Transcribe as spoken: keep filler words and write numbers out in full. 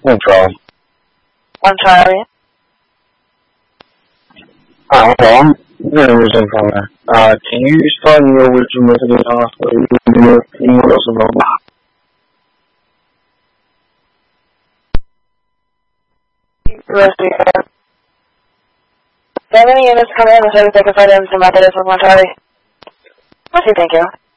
One Charlie. One Charlie. Uh, hold on. There was in front of there. Uh, can you start me over to Mercedes Hospital? Anyone else available? Mercy. How many units come in and so they can find in some methods with one Charlie? Okay, thank you.